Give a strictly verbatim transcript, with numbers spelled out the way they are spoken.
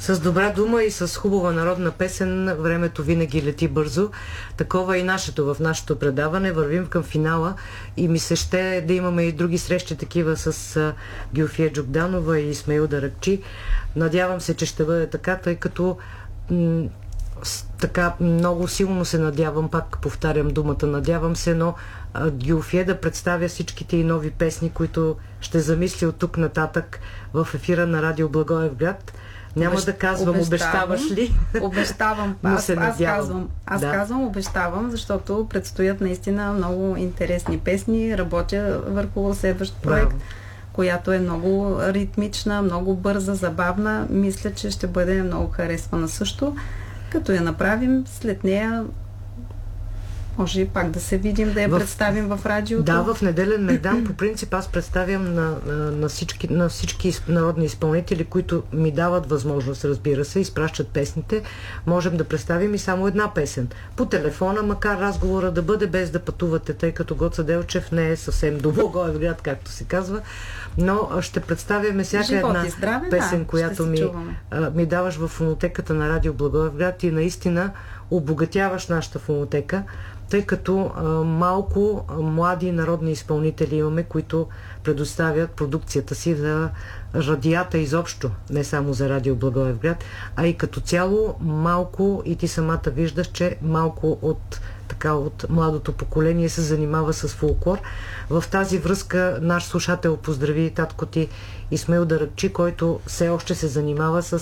С добра дума и с хубава народна песен времето винаги лети бързо. Такова е и нашето в нашето предаване. Вървим към финала и ми се ще да имаме и други срещи такива с Гюлфия Джогданова и Исмаил Даракчи. Надявам се, че ще бъде така, тъй като м- така много силно се надявам, пак повтарям думата надявам се, но Гюлфия да представя всичките и нови песни, които ще замисли от тук нататък в ефира на Радио Благоевград. Няма Обещ... да казвам, обещавам, обещаваш ли? Обещавам. Аз, аз казвам, аз да. казвам, обещавам, защото предстоят наистина много интересни песни. Работя върху следващ проект, Браво. която е много ритмична, много бърза, забавна. Мисля, че ще бъде много харесвана също. Като я направим, след нея може и пак да се видим, да я в... представим в радиото. Да, в Неделен Майдан по принцип аз представям на, на, всички, на всички народни изпълнители, които ми дават възможност, разбира се, изпращат песните. Можем да представим и само една песен. По телефона, макар разговора да бъде без да пътувате, тъй като Гоца Делчев не е съвсем до Благоевград, както се казва, но ще представяме всяка Живот една здраве, песен, да, която ми, а, ми даваш в фонотеката на Радио Благоевград и наистина обогатяваш нашата фонотека, тъй като а, малко а, млади народни изпълнители имаме, които предоставят продукцията си за радията изобщо, не само за Радио Благоевград, а и като цяло малко, и ти самата виждаш, че малко от така от младото поколение се занимава с фолклор. В тази връзка наш слушател поздрави татко ти Исмаил Даракчи, който все още се занимава с